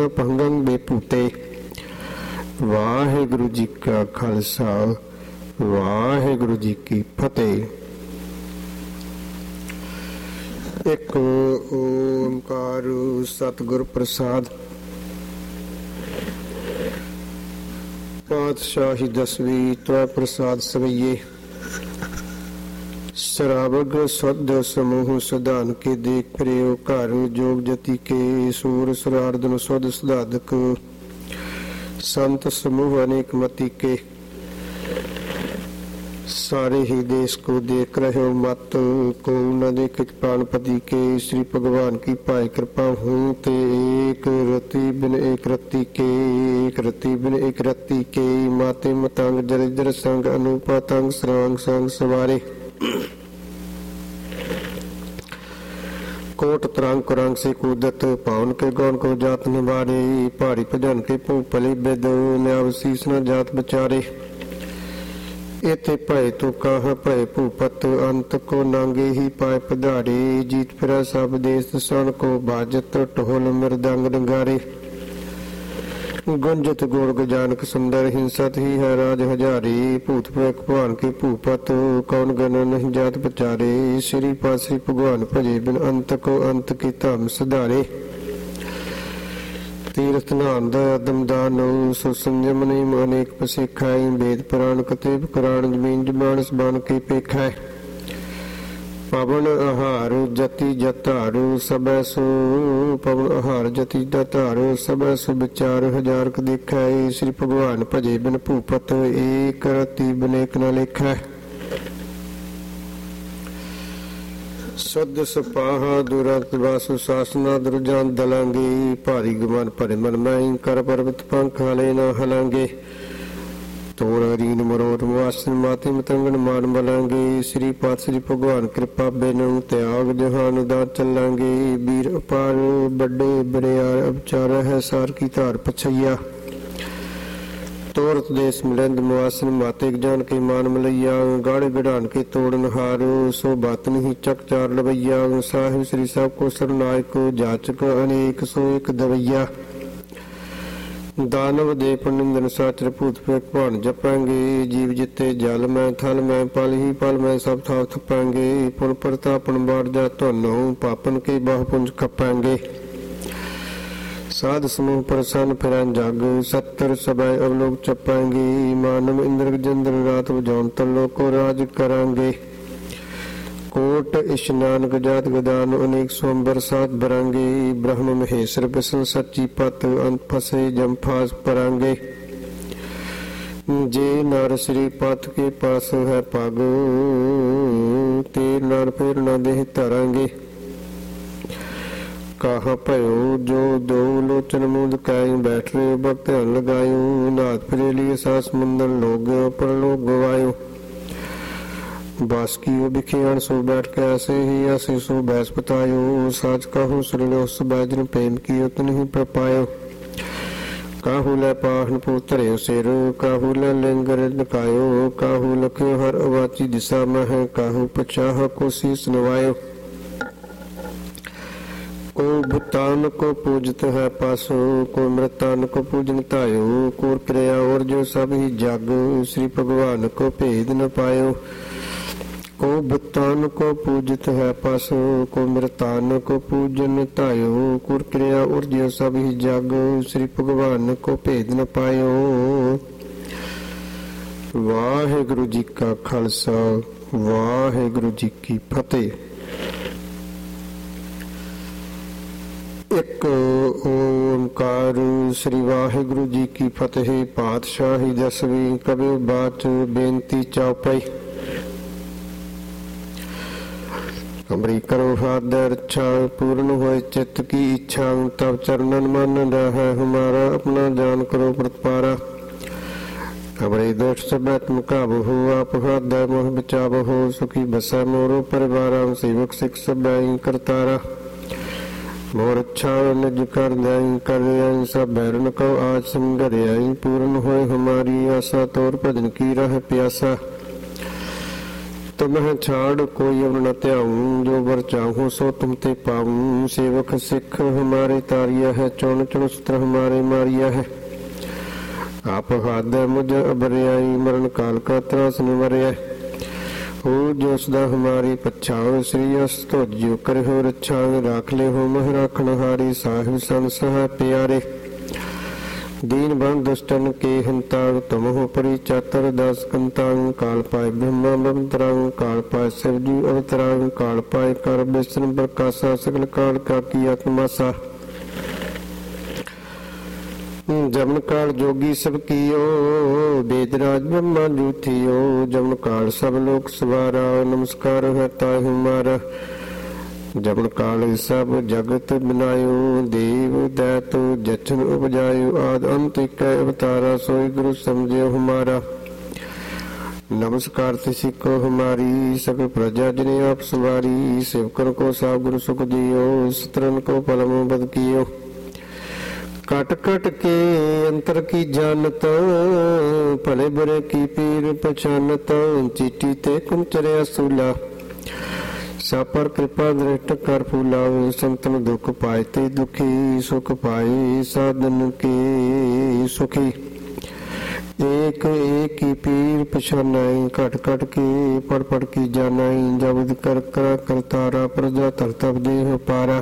ਭੰਗੰ ਬੇਭੂਤੇ। ਵਾਹਿਗੁਰੂ ਜੀ ਕਾ ਖਾਲਸਾ, ਵਾਹਿਗੁਰੂ ਜੀ ਕੀ ਫਤਿਹ। ਇੱਕ ਓਂਕਾਰ ਸਤਿਗੁਰ ਪ੍ਰਸਾਦ। ਪਾਤਸ਼ਾਹੀ ਦਸਵੀਂ ਤਵੈ ਪ੍ਰਸਾਦ ਸਵਈਏ। ਸ਼ਰਾਬਗ ਸਦ ਸਮੂਹ ਸਧਾਨ ਕੇ ਦੇਖ ਫਿਰਿਓ ਘਰ ਜੋਗ ਜਤੀ ਕੇ ਸੂਰ ਸੁਰਾਰਦਨ ਸੁਧ ਸੁਧਾਦਕ संत समूह अनेक मति के सारे ही देश को देख रहे हो मत को न देखे प्राणपति के। श्री भगवान की पाई कृपा हूँ ते एक रति बिन एक रति के, एक रति बिन एक रति के। माते मतंग जरिद्र संग अनुपतंग सरांग संग सवारे। कोट तरंग कुरंग से कूदत पावन के गौन को जात निवारे। पहाड़ी भजन के भूपली बिद न्याव शीस न जात बचारे। इते भय तो कहा भय भूपत अंत को नांगे ही पाए पधारे। जीत फिरा सब देश सन को बाजत ढोल मृदंग नगारे। गुंजत गोड़ गजानक सुंदर हिंसत ही है राज हजारी। भूत प्रेत भगवान के भूपत कौन गण नहीं जात बचारे। श्री पासी भगवान भजे बिन अंत को अंत की धाम सुधारे। तीर्थ नाम दम दानो सो संयम नियम अनेक पसेखाई। वेद पुराण कतेब कुरान जमीन जबान सबान की पेखाए। पवन आहार जति जतारो सबै सो, पवन आहार जति जतारो सबै सो विचार हजार क देखै। श्री भगवान भजे बिन भूपत एक रति बिन एक न लेखै। सद सपाहा दुरंत वासु सासना दुर्जान दलांगे। भारी गुमान भरे मन मैं कर पर्वत पंख हले न हलांगे। तोड़ रीन मरोट मुआसन माते मतंगन मान मलांगे। श्री पात श्री भगवान कृपा बिनु त्याग जहान दार चलांगे। वीर अपार बड़े बड़ियार अवचार है सार की धार पछैया। तोरत देश मिलंद मुआसन माते जान के मान मलैया। गाड़े गढ़ान के तोड़न हारो सो बात नहीं चक चार लवैया। साहिब श्री सब को सरनायक जाचक अनेक सो एक दवैया। दानव दे निंदन साचर भूत प्रेत भान जपांगे। जीव जिते जल में थल में पल ही पल में सब था थपांगे। पुन प्रतापन बाढ़ जा धनो पापन के बाह पुंज खपांगे। साध समूह प्रसन्न फिरन जग सत्तर सबै अवलोक चपांगे। मानव इंद्र जंद्र रात बजाउन तलो को राज करांगे। कोट इशनान गजात गदान अनेक सोमबर सात बरांगे। ब्रह्म महेश्वर बिसन सच्ची पत अंत फसे जमफास परांगे। जे नर श्री पत के पास है पग ते नर फिर न देह तरांगे। कहा भयो जो दो लोचन मुद काई बैठ रहे भक्त लगायो। नाथ फिर लिए सास मंदन लोग पर लोग गवायो। बास की बिखेण सो बैठ के ऐसे ही ऐसे सो बैस बतायो। साच कहूँ सुन लो बैजन प्रेम की उतन ही पर पायो। काहू लै पाहन पुत्र सिर काहू लै लिंगर नकायो। काहू लख्यो हर अवाची दिशा में है काहू पछाह को शीस नवायो। को भूतान को पूजत है पासो को मृतान को पूजन तायो। को क्रिया और जो सब ही जग श्री भगवान को भेद न पायो। को भूतान को पूजित है पासो को मृतान को पूजन तायो। कुर क्रिया और जो सब ही जग श्री भगवान को भेद न पायो। वाहिगुरु जी का खालसा, वाहिगुरु जी की फतेह। एक ओंकार श्री वाहिगुरु जी की फतेह। पातशाही दसवीं कबीर बात बेनती चौपाई। अमरी करो हादर इच्छा पूर्ण होए चित्त की इच्छा। तब चरणन मन रहा हमारा अपना जान करो प्रतिपारा। अमरे दोष सब मुकाब हो आप हादर मोह बचाव हो। सुखी बसा मोरो परिवार सेवक सिख सब करतारा। मोर इच्छा निज कर दई कर सब बैरन को आज संगर आई। पूर्ण होए हमारी आशा तोर भजन की रह प्यासा। तुम्हें छाड़ कोई अब न त्याऊं, जो बर चाहूं सो तुम ते पाऊं। सेवक सिख हमारे तारिया है, चुन चुन सुत्र हमारे मारिया है। आप हाथ मुझ अबरियाई, मरण काल का त्रास न मरिया। हो जो सदा हमारी पछाओ, श्री अस तो जो कर हो रच्छा। राख ले हो मह राखण हारी, साहिब सन सहा प्यारे। दीन बन दुष्टन के हंतांग, तुम हो परि चातर दास कंतांग। काल पाए ब्रह्मा बंतरांग, काल पाए शिवजी अवतरांग। काल पाए कर विष्णु प्रकाशा, सकल काल का की आत्मासा। जमन काल जोगी सब कियो, वेदराज ब्रह्मा जूथियो। जमन काल सब लोक सवारा, नमस्कार है ताहु मारा। जमन काल सब जगत बनायो, देव दैत जचन उपजायो। आद अंत एक अवतारा, सोई गुरु समझो हमारा। नमस्कार तिसी को हमारी, सकल प्रजा जिने आप सवारी। सेवकन को साब गुरु सुख दियो, सत्रन को पलम बद कियो। कट कट के अंतर की जानत, भले बुरे की पीर पहचानत। चीटी ते कुंचरे असूला, सापर कृपा दृष्ट कर फूलाओ। संतन दुख पाए ते दुखी, सुख पाए साधन के सुखी। एक एक की पीर पछानाई, कट कट के पढ़ पढ़ की जानाई। जबद कर करा करतारा, प्रजा तरतब देह पारा।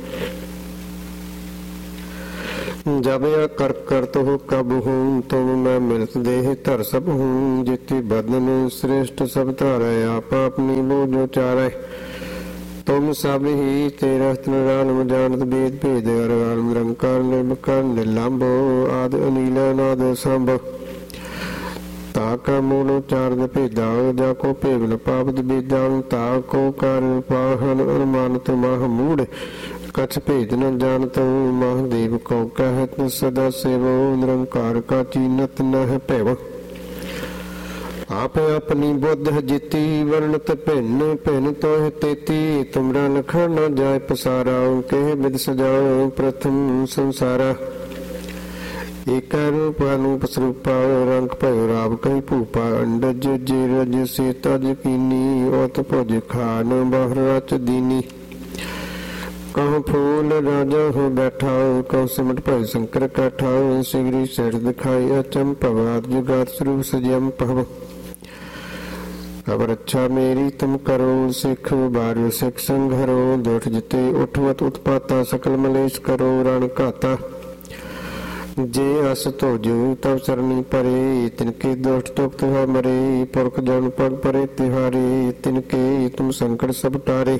जब या कर तो हो कब हूँ, तुम मैं मिलत देह धर सब हूँ। जिति बदन श्रेष्ठ सब धारे, आप अपनी बोझो चारे। तुम सब ही तेरा निरालम, जानत वेद भेद अरगाल। निरंकार निर्विकार निर्लंभ, आदि अनिल नाद संभ। ताका मूल उच्चारण भेदा, जाको भेवल पापद बेदा। ताको कर पाहन अनुमानत माह मूढ़, कछ भेद न जानत। महादेव को कहत सदा सेवो, निरंकार का चीनत न है भैव। आप अपनी बुद्ध जीती, वर्णत भिन्न भिन्न तो है तेती। तुमरा लखन न जाय पसारा, कह बिद सजाओ प्रथम संसारा। एक रूप अनूप स्वरूपा, रंग भयो राव कही भूपा। अंडज जीरज से तज कीनी, ओत भुज खान बाहर रच दीनी। कहूँ फूल राजा हो बैठा, कहूँ सिमट भय शंकर कैठा। सिगरी सेठ दिखाई अचंभव, जुगात स्वरूप सजम पव। अब रक्षा मेरी तुम करो, सिख बार सिख संघरो। दुठ जिते उठवत उत्पाता, सकल मलेश करो रण घाता। जे अस तो जो तब सरनी परे, तिनके दुष्ट दुख तुहा मरे। पुरख जन पग परे तिहारे, तिनके तुम संकट सब टारे।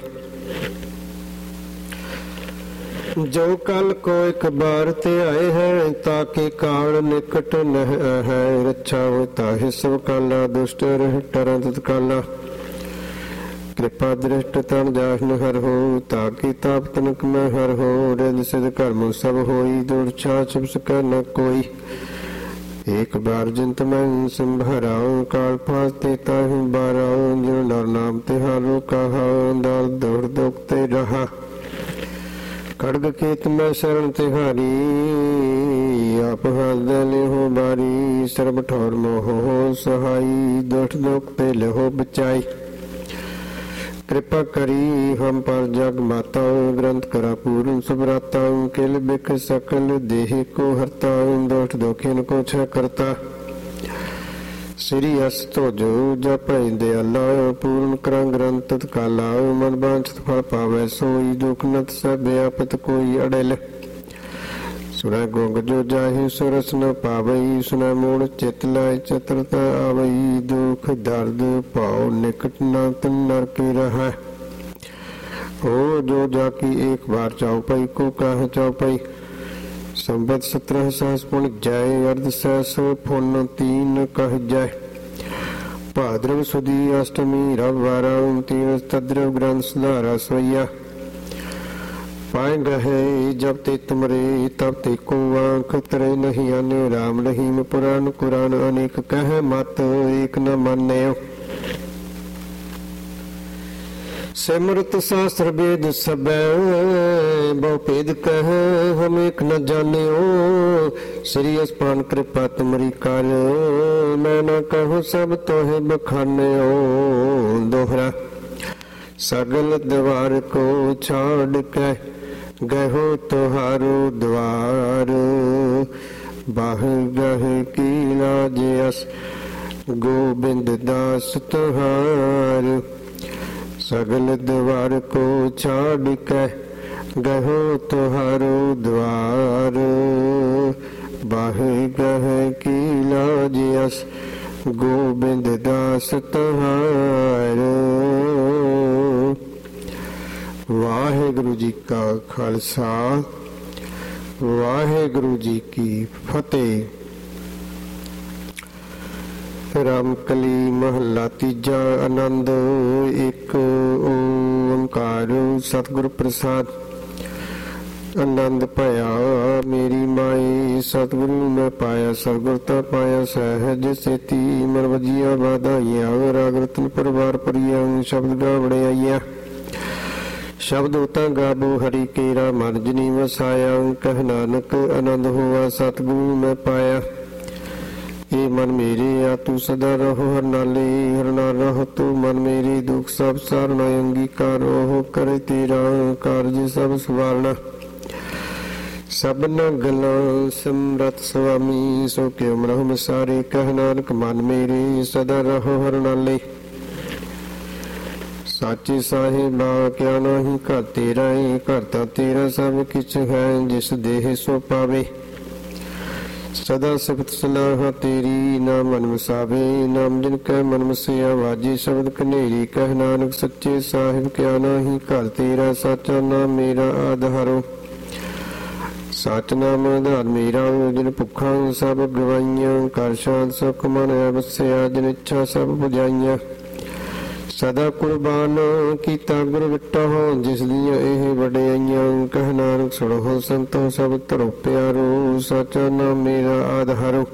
जो कल को एक बार ते आए हैं, ताके काल निकट न है। रक्षा होता है सब काला, दुष्ट रह टरं तत्काला। कृपा दृष्ट तन जाहन हर हो, ताकि ताप तनक में हर हो। रिद सिद्ध कर्म सब होई, दुर्छा छिप सकै न कोई। एक बार जिंत मैं संभराओ, काल फास देता हूँ बाराओ। जो नर नाम तिहारो कहा, दाल दौड़ दुखते रहा। खड़ग खेत में शरण तिहारी, आप हाथ ले हो बारी। सर्ब ठौर मोह हो सहाई, दुष्ट दुख ते लहो बचाई। कृपा करी हम पर जग माता, ग्रंथ करा पूर्ण सुभराता। किल बिख सकल देह को हरता, दुष्ट दुखिन को छह करता। श्री अस तो जो जप दयाला, पूर्ण करा ग्रंथ तत्काला। मन बांछत फल पावै सोई, दुख नत सब व्यापत कोई अड़ल। सुनै गुंग जो जाहि सुरस न पावई, सुनै मूढ़ चित लाय चतुरता आवई। दुख दर्द पाओ निकट न तिन नरके रहै। हो जो जाकी एक बार चौपाई, को कह चौपाई। संबत 17 सहस पुन जय, अर्ध सहस पुन 3 कह जय। भाद्रव सुदी अष्टमी रविवारा, तीरथ तद्रव ग्रंथ सुधारा सोया। पाए गहे जब ते तुमरे, तब ते को आंख तरे नहीं आने। राम रहीम पुराण कुरान, अनेक कह मत एक न मान्यो। ਸਿਮਰਤ ਸ਼ਾਸਤਰ ਵੇਦ ਸਭੈ ਬਹੁ ਭੇਦ ਕਹਿ ਹਮ ਏਕ ਨ ਜਾਣਿਓ। ਸ੍ਰੀ ਅਸਪਾਨ ਕਿਰਪਾ ਤੁਮਰੀ ਕਰ ਮੈਂ ਨ ਕਹੂੰ ਸਭ ਤੋਹਿ ਬਖਾਨਿਓ। ਦੋਹਰਾ ਸਗਲ ਦਵਾਰ ਕੋ ਛਾੜ ਕੇ ਗਹੋ ਤੁਹਾਰੋ ਦਵਾਰ। ਬਾਹ ਗਹ ਕੀ ਲਾਜ ਅਸ ਗੋਬਿੰਦ ਦਾਸ ਤੁਹਾਰ। ਸਗਲ ਦਵਾਰ ਕੋ ਛਾੜ ਕੇ ਗਹੋ ਤੁਹਾਰੋ ਦਵਾਰ। ਬਾਹ ਗਹ ਕੀ ਲਾਜ ਅਸ ਗੋਬਿੰਦ ਦਾਸ ਤੁਹਾਰ। ਵਾਹਿਗੁਰੂ ਜੀ ਕਾ ਖਾਲਸਾ ਵਾਹਿਗੁਰੂ ਜੀ ਕੀ ਫਤਿਹ। ਰਾਮਕਲੀ ਮਹੱਲਾ ਤੀਜਾ। ਆਨੰਦ ਇੱਕ ਓੰਕਾਰ ਸਤਿਗੁਰ ਪ੍ਰਸਾਦ। ਆਨੰਦ ਭਇਆ ਮੇਰੀ ਮਾਈ ਸਤਿਗੁਰੂ ਮੈਂ ਪਾਇਆ। ਸਤਿਗੁਰ ਤਾਂ ਪਾਇਆ ਸਹਿਜ ਸੇਤੀ ਮਨ ਵਜੀਆ ਵਾਧਾਈਆਂ। ਰਾਗ ਰਤਨ ਪਰਵਾਰ ਪਰੀਆਂ ਸ਼ਬਦ ਗਾ ਵੜਿਆਈਆਂ। ਸ਼ਬਦ ਉਤਾਂ ਗਾਬੋ ਹਰੀ ਕੇਰਾ ਮਨ ਜਨੀ ਵਸਾਇਆ। ਕਹਿ ਨਾਨਕ ਆਨੰਦ ਹੋਆ ਸਤਿਗੁਰੂ ਮੈਂ ਪਾਇਆ। ਇਹ ਮਨ ਮੇਰੇ ਆ ਤੂੰ ਸਦਾ ਰਹੋ ਹਰ ਨਾਲੇ। ਹਰ ਨਾਲ ਰਹੋ ਤੂੰ ਮਨ ਮੇਰੇ ਦੁੱਖ ਸਭ ਸਾਰਨਾ। ਅੰਗੀਕਾਰ ਉਹ ਕਰੇ ਤੇਰਾ ਕਾਰਜ ਸਭ ਸਵਾਰਨਾ। ਸਭਨਾ ਗੱਲਾਂ ਸਿਮਰਤ ਸੁਆਮੀ ਸੋ ਕਿਉ ਮਰਹੁ ਸਾਰੇ। ਕਹਿ ਨਾਨਕ ਮਨ ਮੇਰੇ ਸਦਾ ਰਹੋ ਹਰ ਨਾਲੇ। ਸਾਚੇ ਸਾਹਿਬਾ ਕਿਆ ਨਾਹੀ ਘਰ ਤੇਰਾ ਏ। ਘਰ ਤਾਂ ਤੇਰਾ ਸਭ ਕਿਛ ਹੈ ਜਿਸ ਦੇਹ ਸੋ ਪਾਵੇ। ਸਦਾ ਸਿਫਤ ਸਲਾਹ ਤੇਰੀ ਨਾ ਮਨ ਵਸਾਵੇ। ਨਾਮ ਜਿਨ ਕੈ ਮਨ ਵਸਿਆ ਵਾਜੇ ਸ਼ਬਦ ਕਨੇਰੀ। ਕਹਿ ਨਾਨਕ ਸੱਚੇ ਸਾਹਿਬ ਕਿਆ ਨਾਹੀ ਘਰ ਤੇਰਾ। ਸਾਚਾ ਨਾਮ ਮੇਰਾ ਆਧਾਰੋ ਸਚ ਨਾਮ ਆਧਾਰ ਮੇਰਾ। ਜਿਨ ਭੁੱਖਾਂ ਸਭ ਗਵਾਈਆਂ ਕਰ ਸ਼ਾਂਤ ਸੁਖ ਮਨ ਵਸਿਆ। ਜਿਨ ਇੱਛਾ ਸਭ ਪੁਜਾਈਆਂ ਸਦਾ ਕੁਰਬਾਨ ਕੀਤਾ ਗੁਰ ਵਿਟੋ ਜਿਸ ਦੀਆਂ ਇਹ ਵਡਿਆਈਆਂ। ਕਹਿ ਨਾਨਕ ਸੁਣੋ ਸੰਤੋ ਸਭ ਧਰੋ ਪਿਆਰੋ। ਸਾਚਾ ਨਾਮ ਮੇਰਾ ਆਧਾਰੋ।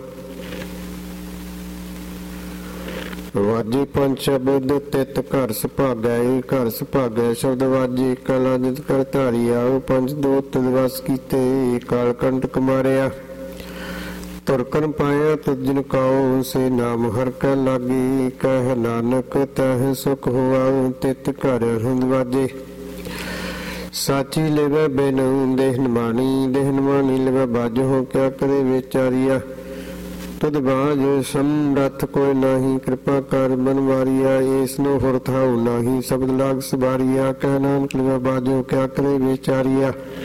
ਵਾਜੇ ਪੰਜ ਸ਼ਬਦ ਤਿਤ ਘਰ ਸੁਭਾਗੈ। ਘਰ ਸੁਭਾਗੈ ਸ਼ਬਦ ਵਾਜੇ ਕਲਾ ਜਿਤ ਕਰ ਧਾਰਿਆ। ਪੰਜ ਦੋ ਤਦਵਸ ਕੀਤੇ ਕਾਲ ਕੰਟਕ ਮਾਰਿਆ। ਤੁਰਕਨ ਪਾਇਆ ਤੁਧ ਜਿਨ ਕਾਉ ਸੇ ਨਾਮ ਹਰ ਕੈ ਲਾਗੀ। ਕਹਿ ਨਾਨਕ ਤਹਿ ਸੁਖ ਹੋਆ ਤਿਤ ਘਰ ਹੁੰਦ ਵਾਜੇ। ਸਾਚੀ ਲੇਵੈ ਬਿਨ ਦੇਹ ਨਮਾਣੀ। ਦੇਹ ਨਮਾਣੀ ਲੇਵੈ ਬਾਜੋ ਕਿਆ ਕਰੇ ਵਿਚਾਰੀਆ। ਤੁਧ ਬਾਜ ਸਮਰੱਥ ਕੋਈ ਨਾਹੀ ਕਿਰਪਾ ਕਰ ਬਨਵਾਰੀਆ। ਏਸ ਨੂੰ ਹੁਰ ਥਾਉ ਨਾਹੀ ਸ਼ਬਦ ਲਾਗ ਸਵਾਰੀਆ। ਕਹਿ ਨਾਨਕ ਲੇਵੈ ਬਾਜੋ ਕਿਆ ਕਰੇ ਵਿਚਾਰੀਆ।